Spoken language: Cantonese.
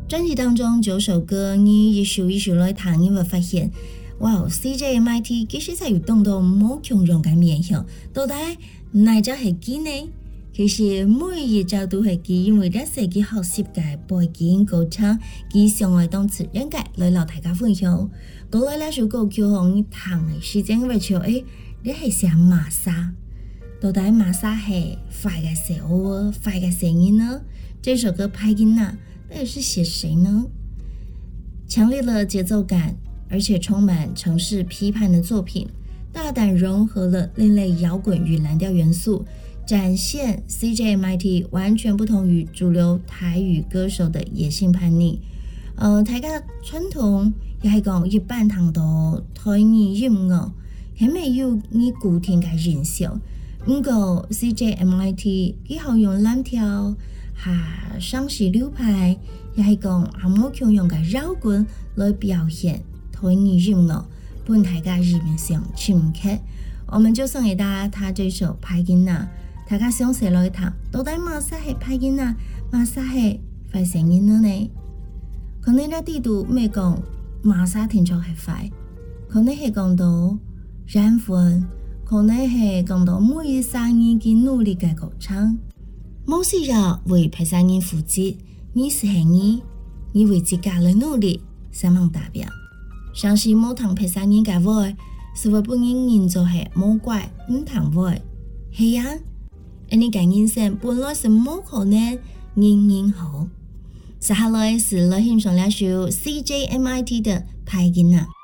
专辑当中9首歌，你一首一首来听，你会发现，哇 ，CJMIT 其實係有動到冇強勇嘅面向，到底哪隻係佢呢？其實每一隻都係佢，因為呢世紀學習嘅背景歌唱，佢上來當自然界來留大家分享。過來呢首歌叫紅糖嘅時間會唱，你係寫瑪莎，到底瑪莎係快嘅時候，快嘅聲音呢？這首歌拍緊哪，到底是寫誰呢？強烈的節奏感，而且充滿城市批判的作品，大膽融合了另類搖滾與藍調元素，展現 CJMIT 完全不同於主流台語歌手的野性叛逆。大家傳統也係講一般堂到台語音樂，係沒有你古典嘅認受。不過 CJMIT 佢好用藍調下湘西流派，也係講阿冇強用嘅搖滾來表現台語音樂，幫大家耳面上深刻。我們就送給大家他這首拍緊哪，大家想寫來聽，到底瑪莎係拍緊哪，瑪莎係快聲音了呢？可能喺地圖未講瑪莎聽出係快，可能係講到燃氛，可能係講到每一聲音嘅努力嘅歌唱。冇事人為拍聲音負責，你是係你為自家來努力，什麼代表？像是冇同拍聲音嘅話，是為本人做係冇怪唔同話，係啊，你嘅人生本來是冇可能人好。接下來是來欣賞兩首 CJMIT 的拍緊哪。